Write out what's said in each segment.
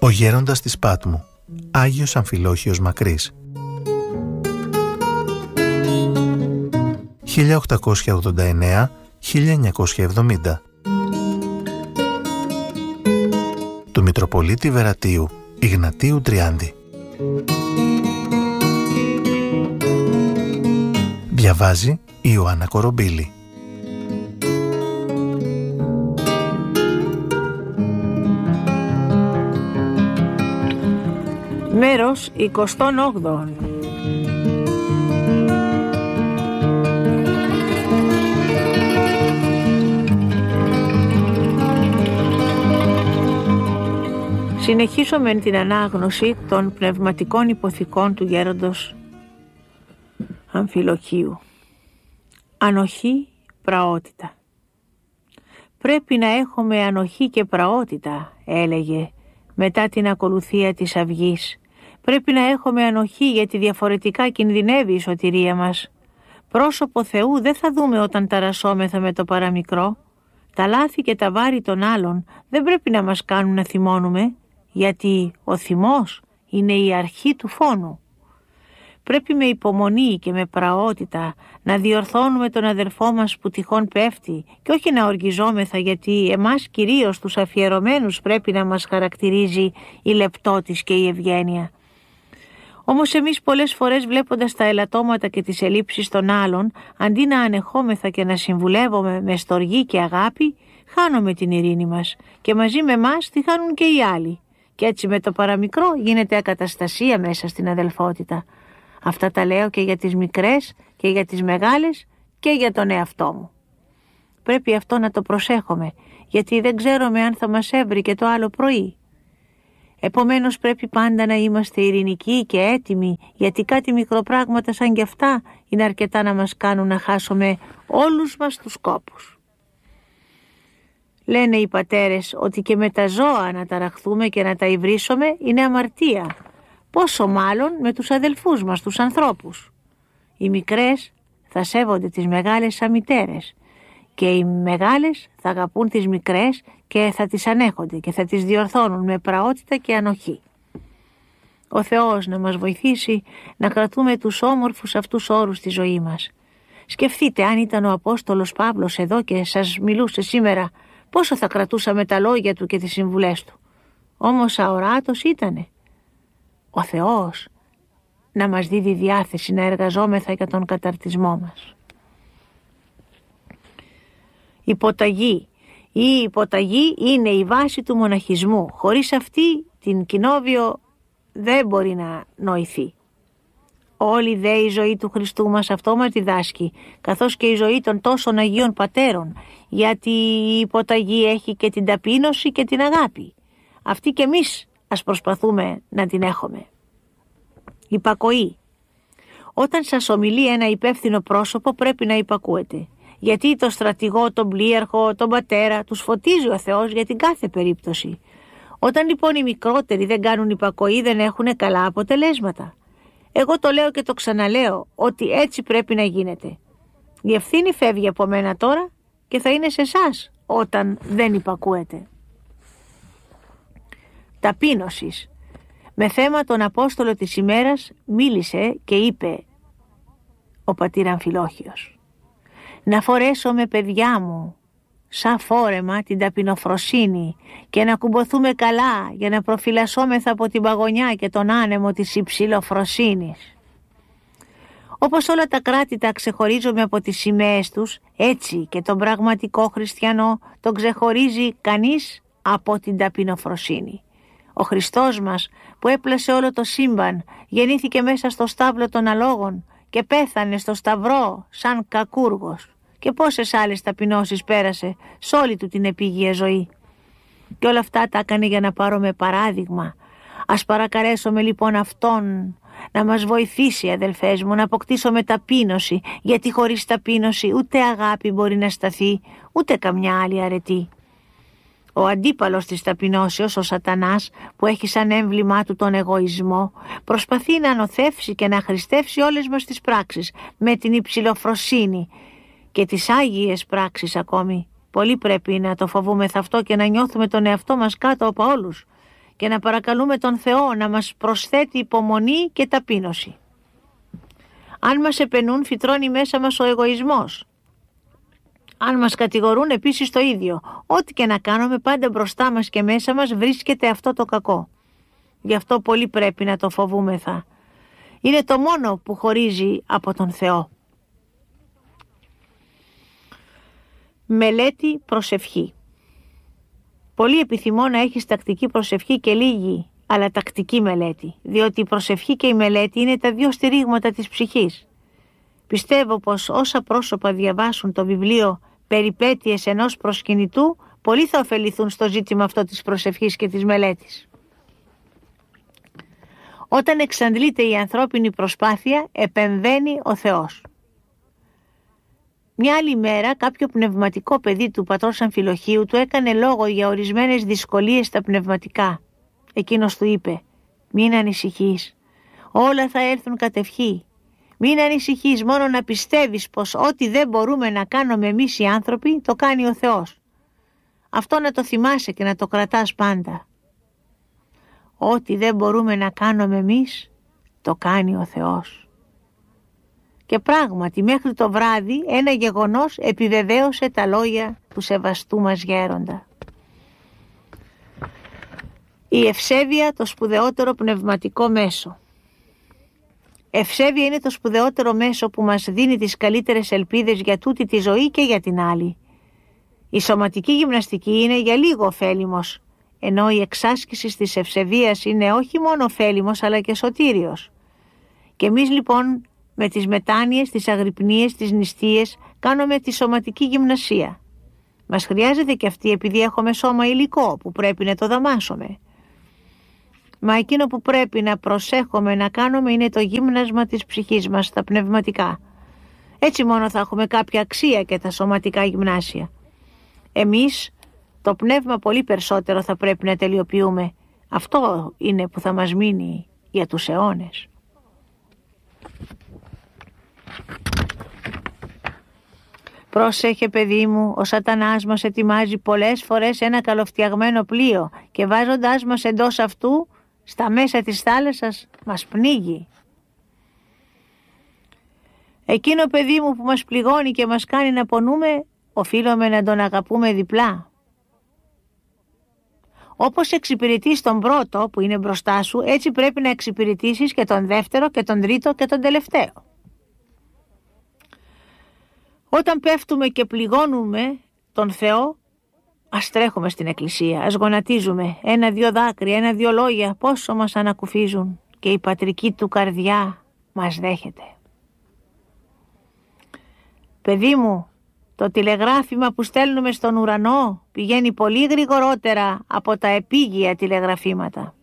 Ο γέροντας της Πάτμου, Άγιος Αμφιλόχιος Μακρύς. 1889-1970. Του Μητροπολίτη Βερατίου Ιγνατίου Τριάντη. Διαβάζει η Ιωάννα Κορομπίλη. Μέρος 28. Συνεχίσουμε την ανάγνωση των πνευματικών υποθηκών του γέροντος Αμφιλοχίου. Ανοχή, πραότητα. Πρέπει να έχουμε ανοχή και πραότητα, έλεγε, μετά την ακολουθία της αυγής. Πρέπει να έχουμε ανοχή, γιατί διαφορετικά κινδυνεύει η σωτηρία μας. Πρόσωπο Θεού δεν θα δούμε όταν ταρασσόμεθα με το παραμικρό. Τα λάθη και τα βάρη των άλλων δεν πρέπει να μας κάνουν να θυμώνουμε, γιατί ο θυμός είναι η αρχή του φόνου. Πρέπει με υπομονή και με πραότητα να διορθώνουμε τον αδερφό μας που τυχόν πέφτει και όχι να οργιζόμεθα, γιατί εμάς κυρίως τους αφιερωμένους πρέπει να μας χαρακτηρίζει η λεπτότης και η ευγένεια. Όμως εμείς πολλές φορές, βλέποντας τα ελαττώματα και τις ελλείψεις των άλλων, αντί να ανεχόμεθα και να συμβουλεύουμε με στοργή και αγάπη, χάνουμε την ειρήνη μας και μαζί με μας τη χάνουν και οι άλλοι. Και έτσι με το παραμικρό γίνεται ακαταστασία μέσα στην αδελφότητα. Αυτά τα λέω και για τις μικρές και για τις μεγάλες και για τον εαυτό μου. Πρέπει αυτό να το προσέχουμε, γιατί δεν ξέρουμε αν θα μας έβρει και το άλλο πρωί. Επομένως πρέπει πάντα να είμαστε ειρηνικοί και έτοιμοι, γιατί κάτι μικροπράγματα σαν κι αυτά είναι αρκετά να μας κάνουν να χάσουμε όλους μας τους κόπους. Λένε οι πατέρες ότι και με τα ζώα να ταραχθούμε και να τα υβρίσουμε είναι αμαρτία. Πόσο μάλλον με τους αδελφούς μας, τους ανθρώπους. Οι μικρές θα σέβονται τις μεγάλες σαν μητέρες και οι μεγάλες θα αγαπούν τις μικρές και θα τις ανέχονται και θα τις διορθώνουν με πραότητα και ανοχή. Ο Θεός να μας βοηθήσει να κρατούμε τους όμορφους αυτούς όρους στη ζωή μας. Σκεφτείτε, αν ήταν ο Απόστολος Παύλος εδώ και σας μιλούσε σήμερα, πόσο θα κρατούσαμε τα λόγια του και τις συμβουλές του. Όμως αοράτος ήτανε. Ο Θεός να μας δίδει διάθεση να εργαζόμεθα για τον καταρτισμό μας. Υποταγή. Η υποταγή είναι η βάση του μοναχισμού. Χωρίς αυτή την κοινόβιο δεν μπορεί να νοηθεί. Όλη δε η ζωή του Χριστού μας αυτό μας διδάσκει, καθώς και η ζωή των τόσων Αγίων Πατέρων, γιατί η υποταγή έχει και την ταπείνωση και την αγάπη. Αυτή και εμείς ας προσπαθούμε να την έχουμε. Υπακοή. Όταν σας ομιλεί ένα υπεύθυνο πρόσωπο πρέπει να υπακούετε, γιατί το στρατηγό, τον πλοίαρχο, τον πατέρα τους φωτίζει ο Θεός για την κάθε περίπτωση. Όταν λοιπόν οι μικρότεροι δεν κάνουν υπακοή, δεν έχουν καλά αποτελέσματα. Εγώ το λέω και το ξαναλέω, ότι έτσι πρέπει να γίνεται. Η ευθύνη φεύγει από μένα τώρα και θα είναι σε εσάς όταν δεν υπακούετε. Ταπείνωσης. Με θέμα τον Απόστολο της ημέρας μίλησε και είπε ο πατήρ Αμφιλόχιος: «Να φορέσω παιδιά μου σαν φόρεμα την ταπεινοφροσύνη και να κουμποθούμε καλά για να προφυλασσόμεθα από την παγωνιά και τον άνεμο της υψηλοφροσύνης. Όπως όλα τα κράτη τα ξεχωρίζουμε από τις σημαίες τους, έτσι και τον πραγματικό χριστιανό τον ξεχωρίζει κανείς από την ταπεινοφροσύνη. Ο Χριστός μας που έπλασε όλο το σύμπαν γεννήθηκε μέσα στο στάβλο των αλόγων και πέθανε στο σταυρό σαν κακούργος. Και πόσες άλλες ταπεινώσεις πέρασε σε όλη του την επίγεια ζωή. Και όλα αυτά τα έκανε για να πάρουμε παράδειγμα. Ας παρακαλέσουμε λοιπόν Αυτόν να μας βοηθήσει, αδελφές μου, να αποκτήσουμε ταπείνωση, γιατί χωρίς ταπείνωση ούτε αγάπη μπορεί να σταθεί, ούτε καμιά άλλη αρετή. Ο αντίπαλος της ταπεινώσεως, ο Σατανάς, που έχει σαν έμβλημά του τον εγωισμό, προσπαθεί να ανοθεύσει και να χρηστεύσει όλες μας τις πράξεις με την υψηλοφροσύνη και τις άγιες πράξεις ακόμη. Πολύ πρέπει να το φοβούμεθα αυτό και να νιώθουμε τον εαυτό μας κάτω από όλους, και να παρακαλούμε τον Θεό να μας προσθέτει υπομονή και ταπείνωση. Αν μας επενούν, φυτρώνει μέσα μας ο εγωισμός. Αν μας κατηγορούν, επίσης το ίδιο. Ό,τι και να κάνουμε, πάντα μπροστά μας και μέσα μας βρίσκεται αυτό το κακό. Γι' αυτό πολύ πρέπει να το φοβούμεθα. Είναι το μόνο που χωρίζει από τον Θεό. Μελέτη, προσευχή. Πολύ επιθυμώ να έχεις τακτική προσευχή και λίγη, αλλά τακτική μελέτη, διότι η προσευχή και η μελέτη είναι τα δύο στηρίγματα της ψυχής. Πιστεύω πως όσα πρόσωπα διαβάσουν το βιβλίο «Περιπέτειες ενός προσκυνητού», πολλοί θα ωφεληθούν στο ζήτημα αυτό της προσευχής και της μελέτης. Όταν εξαντλείται η ανθρώπινη προσπάθεια, επεμβαίνει ο Θεός. Μια άλλη μέρα κάποιο πνευματικό παιδί του πατρός Αμφιλοχίου του έκανε λόγο για ορισμένες δυσκολίες στα πνευματικά. Εκείνος του είπε: «Μην ανησυχείς, όλα θα έρθουν κατευχή. Μην ανησυχείς, μόνο να πιστεύεις πως ό,τι δεν μπορούμε να κάνουμε εμείς οι άνθρωποι, το κάνει ο Θεός. Αυτό να το θυμάσαι και να το κρατάς πάντα. Ό,τι δεν μπορούμε να κάνουμε εμείς, το κάνει ο Θεός». Και πράγματι μέχρι το βράδυ ένα γεγονός επιβεβαίωσε τα λόγια του σεβαστού μας γέροντα. Η ευσέβεια, το σπουδαιότερο πνευματικό μέσο. Ευσέβεια είναι το σπουδαιότερο μέσο που μας δίνει τις καλύτερες ελπίδες για τούτη τη ζωή και για την άλλη. Η σωματική γυμναστική είναι για λίγο ωφέλιμος, ενώ η εξάσκηση της ευσεβίας είναι όχι μόνο ωφέλιμος αλλά και σωτήριος. Και εμείς λοιπόν με τις μετάνοιες, τις αγρυπνίες, τις νηστείες κάνουμε τη σωματική γυμνασία. Μας χρειάζεται και αυτή επειδή έχουμε σώμα υλικό που πρέπει να το δαμάσουμε. Μα εκείνο που πρέπει να προσέχουμε να κάνουμε είναι το γύμνασμα της ψυχής μας, τα πνευματικά. Έτσι μόνο θα έχουμε κάποια αξία και τα σωματικά γυμνάσια. Εμείς το πνεύμα πολύ περισσότερο θα πρέπει να τελειοποιούμε. Αυτό είναι που θα μας μείνει για τους αιώνες. Πρόσεχε παιδί μου, ο σατανάς μας ετοιμάζει πολλές φορές ένα καλοφτιαγμένο πλοίο και βάζοντάς μας εντός αυτού, στα μέσα της θάλασσας, μας πνίγει. Εκείνο παιδί μου που μας πληγώνει και μας κάνει να πονούμε, οφείλουμε να τον αγαπούμε διπλά. Όπως εξυπηρετείς τον πρώτο που είναι μπροστά σου, έτσι πρέπει να εξυπηρετήσεις και τον δεύτερο και τον τρίτο και τον τελευταίο. Όταν πέφτουμε και πληγώνουμε τον Θεό, ας τρέχουμε στην εκκλησία, ας γονατίζουμε, 1-2 δάκρυα, 1-2 λόγια, πόσο μας ανακουφίζουν και η πατρική του καρδιά μας δέχεται. Παιδί μου, το τηλεγράφημα που στέλνουμε στον ουρανό πηγαίνει πολύ γρηγορότερα από τα επίγεια τηλεγραφήματα.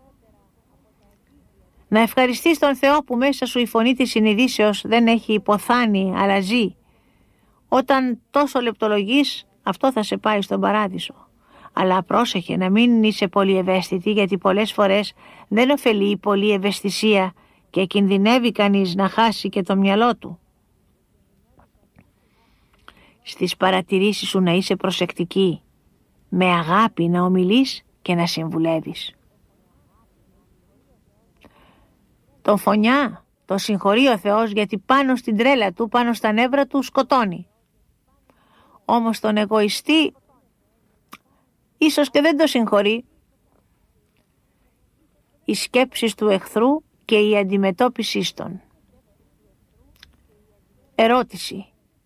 Να ευχαριστείς τον Θεό που μέσα σου η φωνή της συνειδήσεως δεν έχει υποθάνει αλλά ζει. Όταν τόσο λεπτολογείς, αυτό θα σε πάει στον παράδεισο. Αλλά πρόσεχε να μην είσαι πολύ ευαίσθητη, γιατί πολλές φορές δεν ωφελεί η πολλή ευαισθησία και κινδυνεύει κανείς να χάσει και το μυαλό του. Στις παρατηρήσεις σου να είσαι προσεκτική, με αγάπη να ομιλείς και να συμβουλεύεις. Τον φωνιά τον συγχωρεί ο Θεός, γιατί πάνω στην τρέλα του, πάνω στα νεύρα του σκοτώνει. Όμως τον εγωιστή ίσως και δεν το συγχωρεί. Οι σκέψεις του εχθρού και η αντιμετώπιση των. Ερώτηση.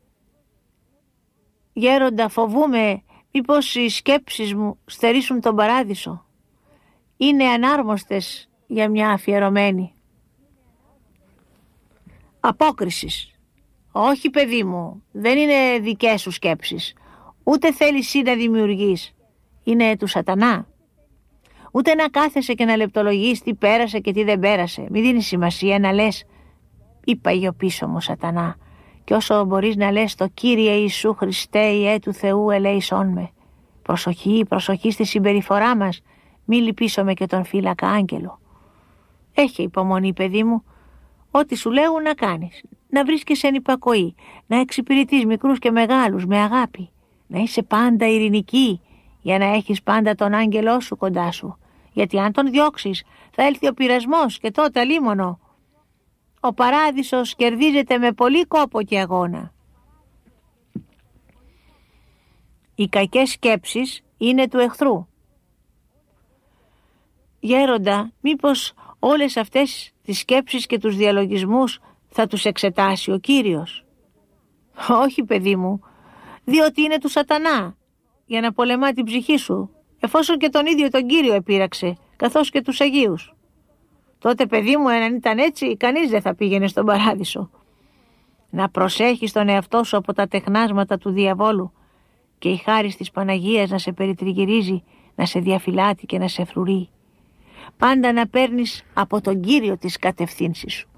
Γέροντα, φοβούμαι μήπως οι σκέψεις μου στερήσουν τον παράδεισο. Είναι ανάρμοστες για μια αφιερωμένη. Απόκρισης. Όχι παιδί μου, δεν είναι δικές σου σκέψεις. Ούτε θέλεις εσύ να δημιουργείς. Είναι του σατανά. Ούτε να κάθεσαι και να λεπτολογείς τι πέρασε και τι δεν πέρασε. Μη δίνεις σημασία να λες «Είπα γιο πίσω μου σατανά». Και όσο μπορείς να λες το «Κύριε Ιησού Χριστέ, Ιε του Θεού, ελέησόν με». Προσοχή, προσοχή στη συμπεριφορά μας. Μη λυπήσουμε και τον φύλακα άγγελο. Έχε υπομονή παιδί μου. Ό,τι σου λέγουν να κάνεις. Να βρίσκεσαι εν υπακοή. Να εξυπηρετείς μικρούς και μεγάλους με αγάπη. Να είσαι πάντα ειρηνική, για να έχεις πάντα τον άγγελό σου κοντά σου. γιατί αν τον διώξεις θα έλθει ο πειρασμός και τότε αλίμονο. Ο παράδεισος κερδίζεται με πολύ κόπο και αγώνα. Οι κακές σκέψεις είναι του εχθρού. Γέροντα, μήπως όλες αυτές τις σκέψεις και τους διαλογισμούς θα τους εξετάσει ο Κύριος? Όχι, παιδί μου, διότι είναι του σατανά, για να πολεμά την ψυχή σου, εφόσον και τον ίδιο τον Κύριο επήραξε, καθώς και τους Αγίους. Τότε, παιδί μου, αν ήταν έτσι, κανείς δεν θα πήγαινε στον παράδεισο. Να προσέχεις τον εαυτό σου από τα τεχνάσματα του διαβόλου και η χάρις της Παναγίας να σε περιτριγυρίζει, να σε διαφυλάτει και να σε φρουρεί. Πάντα να παίρνεις από τον Κύριο τις κατευθύνσεις σου.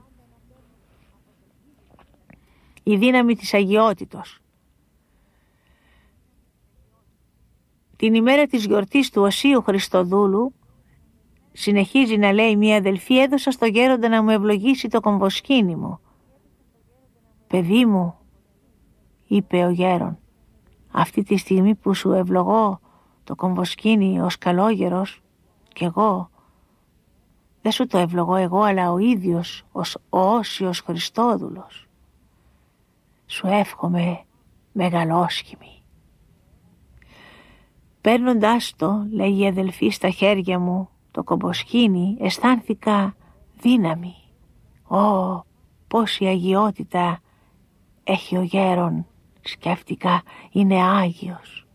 Η δύναμη της αγιότητος. Την ημέρα της γιορτής του Οσίου Χριστοδούλου, συνεχίζει να λέει μία αδελφή, έδωσα στο γέροντα να μου ευλογήσει το κομβοσκήνη μου. Παιδί μου, είπε ο γέρον, αυτή τη στιγμή που σου ευλογώ το κομβοσκήνη ως καλόγερος, κι εγώ, δεν σου το ευλογώ εγώ, αλλά ο ίδιος ως ο Όσιος Χριστόδουλος. Σου εύχομαι μεγαλόσχημη. Παίρνοντάς το, λέει η αδελφή, στα χέρια μου το κομποσκήνη, αισθάνθηκα δύναμη. Πόση αγιότητα έχει ο γέρον, σκέφτηκα, είναι Άγιος.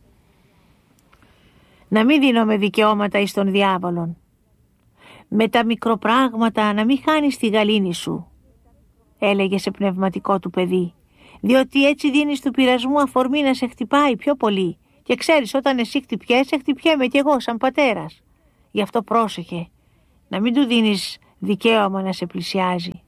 Να μην δίνομαι δικαιώματα εις τον διάβολον. Με τα μικροπράγματα να μην χάνεις τη γαλήνη σου, έλεγε σε πνευματικό του παιδί, διότι έτσι δίνεις του πειρασμού αφορμή να σε χτυπάει πιο πολύ. Και ξέρεις, όταν εσύ χτυπιέσαι, χτυπιέμαι κι εγώ σαν πατέρας. Γι' αυτό πρόσεχε, να μην του δίνεις δικαίωμα να σε πλησιάζει.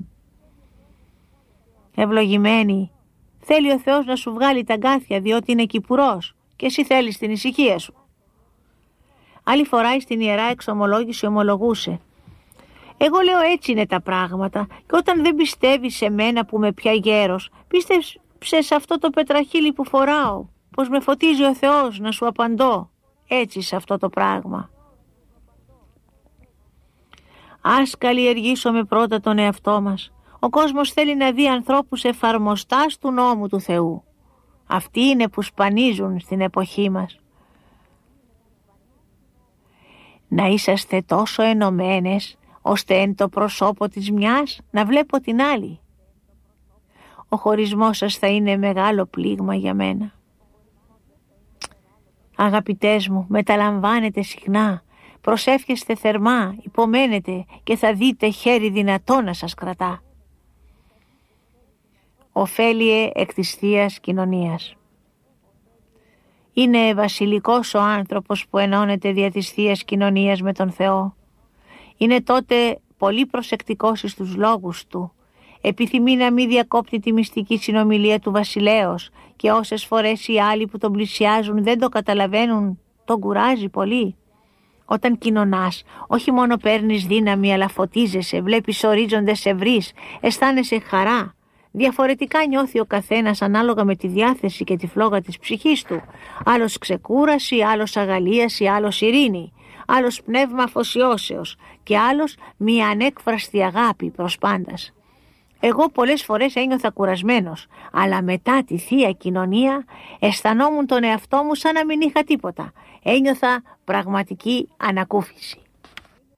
Ευλογημένη, θέλει ο Θεός να σου βγάλει τα γκάθια, διότι είναι κυπουρός και εσύ θέλεις την ησυχία σου. Άλλη φορά στην Ιερά Εξομολόγηση ομολογούσε, εγώ λέω έτσι είναι τα πράγματα και όταν δεν πιστεύεις σε μένα που με πια γέρος, πίστεψε σε αυτό το πετραχύλι που φοράω, πως με φωτίζει ο Θεός να σου απαντώ έτσι σε αυτό το πράγμα. Ας καλλιεργήσουμε πρώτα τον εαυτό μας. Ο κόσμος θέλει να δει ανθρώπους εφαρμοστάς του νόμου του Θεού. Αυτοί είναι που σπανίζουν στην εποχή μας. Να είσαστε τόσο ενωμένες, ώστε εν το προσώπο της μιας να βλέπω την άλλη. Ο χωρισμός σας θα είναι μεγάλο πλήγμα για μένα. Αγαπητές μου, μεταλαμβάνετε συχνά, προσεύχεστε θερμά, υπομένετε και θα δείτε χέρι δυνατό να σας κρατά. Ωφέλιε εκ της Θείας Κοινωνίας. Είναι βασιλικός ο άνθρωπος που ενώνεται δια της Θείας Κοινωνίας με τον Θεό. Είναι τότε πολύ προσεκτικός εις τους λόγους του. Επιθυμεί να μην διακόπτει τη μυστική συνομιλία του βασιλέως και όσες φορές οι άλλοι που τον πλησιάζουν δεν το καταλαβαίνουν, τον κουράζει πολύ. Όταν κοινωνάς, όχι μόνο παίρνεις δύναμη αλλά φωτίζεσαι, βλέπεις ορίζοντες ευρύς, αισθάνεσαι χαρά. Διαφορετικά νιώθει ο καθένας ανάλογα με τη διάθεση και τη φλόγα της ψυχής του. Άλλος ξεκούραση, άλλος αγαλίαση, άλλος ειρήνη, άλλος πνεύμα αφοσιώσεως και άλλος μια ανέκφραστη αγάπη προς πάντας. Εγώ πολλές φορές ένιωθα κουρασμένος, αλλά μετά τη Θεία Κοινωνία αισθανόμουν τον εαυτό μου σαν να μην είχα τίποτα. Ένιωθα πραγματική ανακούφιση.